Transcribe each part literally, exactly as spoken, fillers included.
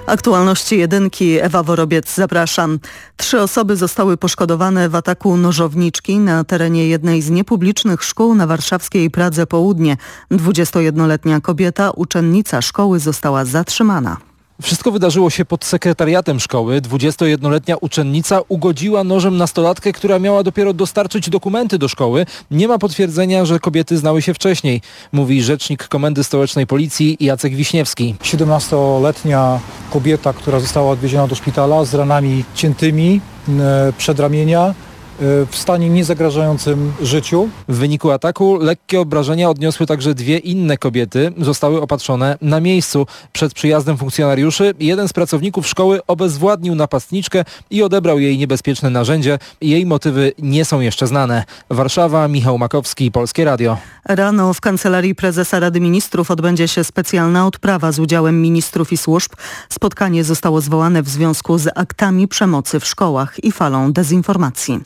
Aktualności jedynki, Ewa Worobiec, zapraszam. Trzy osoby zostały poszkodowane w ataku nożowniczki na terenie jednej z niepublicznych szkół na warszawskiej Pradze Południe. dwudziestojednoletnia kobieta, uczennica szkoły, została zatrzymana. Wszystko wydarzyło się pod sekretariatem szkoły. dwudziestojednoletnia uczennica ugodziła nożem nastolatkę, która miała dopiero dostarczyć dokumenty do szkoły. Nie ma potwierdzenia, że kobiety znały się wcześniej, mówi rzecznik Komendy Stołecznej Policji Jacek Wiśniewski. siedemnastoletnia kobieta, która została odwieziona do szpitala z ranami ciętymi przedramienia, w stanie niezagrażającym życiu. W wyniku ataku lekkie obrażenia odniosły także dwie inne kobiety. Zostały opatrzone na miejscu. Przed przyjazdem funkcjonariuszy jeden z pracowników szkoły obezwładnił napastniczkę i odebrał jej niebezpieczne narzędzie. Jej motywy nie są jeszcze znane. Warszawa, Michał Makowski, Polskie Radio. Rano w Kancelarii Prezesa Rady Ministrów odbędzie się specjalna odprawa z udziałem ministrów i służb. Spotkanie zostało zwołane w związku z aktami przemocy w szkołach i falą dezinformacji.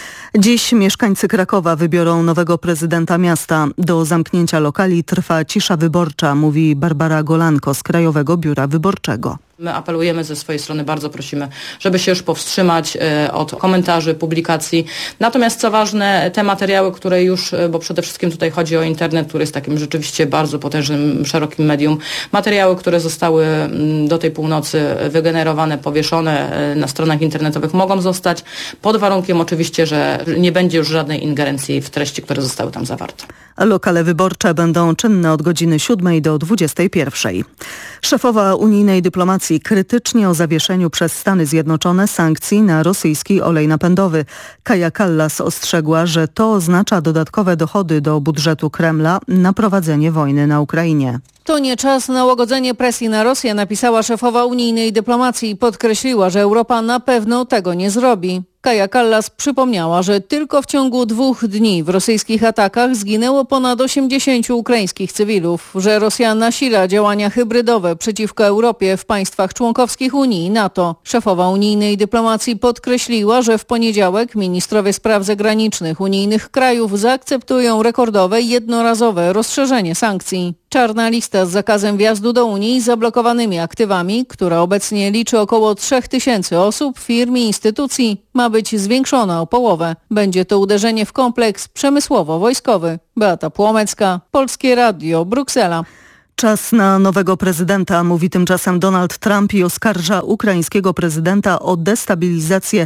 Dziś mieszkańcy Krakowa wybiorą nowego prezydenta miasta. Do zamknięcia lokali trwa cisza wyborcza, mówi Barbara Golanko z Krajowego Biura Wyborczego. My apelujemy ze swojej strony, bardzo prosimy, żeby się już powstrzymać od komentarzy, publikacji. Natomiast co ważne, te materiały, które już, bo przede wszystkim tutaj chodzi o internet, który jest takim rzeczywiście bardzo potężnym, szerokim medium, materiały, które zostały do tej północy wygenerowane, powieszone na stronach internetowych, mogą zostać, pod warunkiem oczywiście, że nie będzie już żadnej ingerencji w treści, które zostały tam zawarte. Lokale wyborcze będą czynne od godziny siódmej do dwudziestej pierwszej. Szefowa unijnej dyplomacji krytycznie o zawieszeniu przez Stany Zjednoczone sankcji na rosyjski olej napędowy. Kaja Kallas ostrzegła, że to oznacza dodatkowe dochody do budżetu Kremla na prowadzenie wojny na Ukrainie. To nie czas na łagodzenie presji na Rosję, napisała szefowa unijnej dyplomacji i podkreśliła, że Europa na pewno tego nie zrobi. Kaja Kallas przypomniała, że tylko w ciągu dwóch dni w rosyjskich atakach zginęło ponad osiemdziesięciu ukraińskich cywilów, że Rosja nasila działania hybrydowe przeciwko Europie w państwach członkowskich Unii i NATO. Szefowa unijnej dyplomacji podkreśliła, że w poniedziałek ministrowie spraw zagranicznych unijnych krajów zaakceptują rekordowe jednorazowe rozszerzenie sankcji. Czarna lista z zakazem wjazdu do Unii i zablokowanymi aktywami, która obecnie liczy około trzech tysięcy osób, firm i instytucji, ma być zwiększona o połowę. Będzie to uderzenie w kompleks przemysłowo-wojskowy. Beata Płomecka, Polskie Radio, Bruksela. Czas na nowego prezydenta, mówi tymczasem Donald Trump i oskarża ukraińskiego prezydenta o destabilizację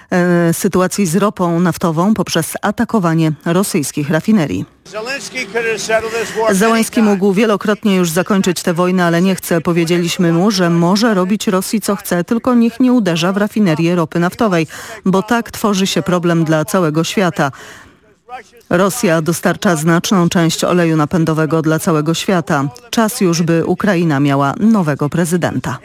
e, sytuacji z ropą naftową poprzez atakowanie rosyjskich rafinerii. Zełański mógł wielokrotnie już zakończyć tę wojnę, ale nie chce. Powiedzieliśmy mu, że może robić Rosji co chce, tylko niech nie uderza w rafinerię ropy naftowej, bo tak tworzy się problem dla całego świata. Rosja dostarcza znaczną część oleju napędowego dla całego świata. Czas już, by Ukraina miała nowego prezydenta.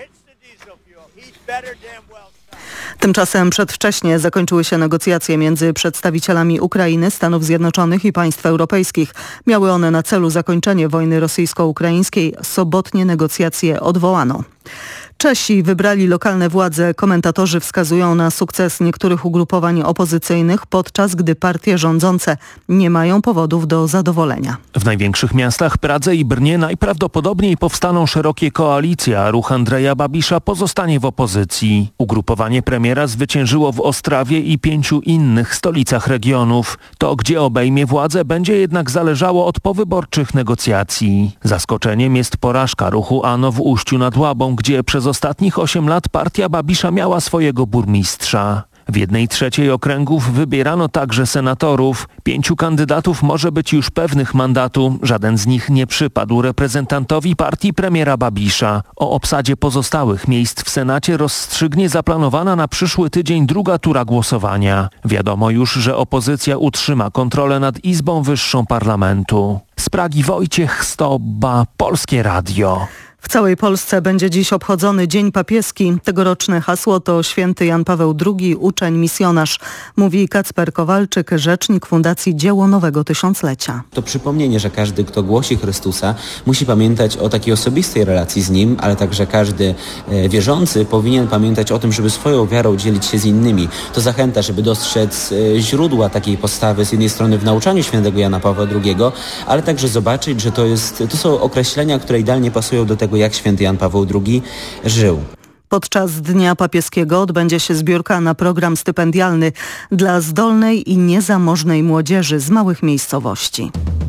Tymczasem przedwcześnie zakończyły się negocjacje między przedstawicielami Ukrainy, Stanów Zjednoczonych i państw europejskich. Miały one na celu zakończenie wojny rosyjsko-ukraińskiej. Sobotnie negocjacje odwołano. Czesi wybrali lokalne władze. Komentatorzy wskazują na sukces niektórych ugrupowań opozycyjnych, podczas gdy partie rządzące nie mają powodów do zadowolenia. W największych miastach Pradze i Brnie najprawdopodobniej powstaną szerokie koalicje, a ruch Andreja Babisza pozostanie w opozycji. Ugrupowanie premiera zwyciężyło w Ostrawie i pięciu innych stolicach regionów. To, gdzie obejmie władzę, będzie jednak zależało od powyborczych negocjacji. Zaskoczeniem jest porażka ruchu ANO w Uściu nad Łabą, gdzie przez ostatnich osiem lat partia Babisza miała swojego burmistrza. W jednej trzeciej okręgów wybierano także senatorów. Pięciu kandydatów może być już pewnych mandatu. Żaden z nich nie przypadł reprezentantowi partii premiera Babisza. O obsadzie pozostałych miejsc w Senacie rozstrzygnie zaplanowana na przyszły tydzień druga tura głosowania. Wiadomo już, że opozycja utrzyma kontrolę nad Izbą Wyższą Parlamentu. Z Pragi Wojciech Stobba, Polskie Radio. W całej Polsce będzie dziś obchodzony Dzień Papieski. Tegoroczne hasło to Święty Jan Paweł drugi, uczeń, misjonarz, mówi Kacper Kowalczyk, rzecznik Fundacji Dzieło Nowego Tysiąclecia. To przypomnienie, że każdy, kto głosi Chrystusa, musi pamiętać o takiej osobistej relacji z Nim, ale także każdy e, wierzący powinien pamiętać o tym, żeby swoją wiarą dzielić się z innymi. To zachęta, żeby dostrzec e, źródła takiej postawy z jednej strony w nauczaniu Świętego Jana Pawła drugiego, ale także zobaczyć, że to jest, to są określenia, które idealnie pasują do tego, jak Święty Jan Paweł drugi żył. Podczas Dnia Papieskiego odbędzie się zbiórka na program stypendialny dla zdolnej i niezamożnej młodzieży z małych miejscowości.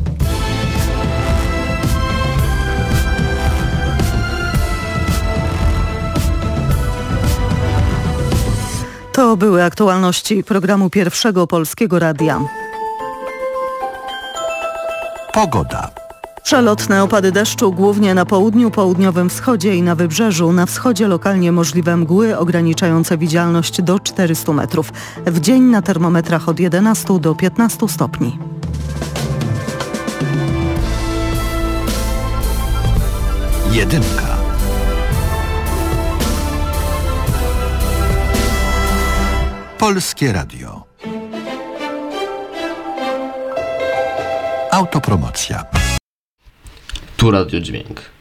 To były aktualności programu Pierwszego Polskiego Radia. Pogoda. Przelotne opady deszczu głównie na południu, południowym wschodzie i na wybrzeżu. Na wschodzie lokalnie możliwe mgły ograniczające widzialność do czterystu metrów. W dzień na termometrach od jedenastu do piętnastu stopni. Jedynka. Polskie Radio. Autopromocja. Tu Radio Dźwięk.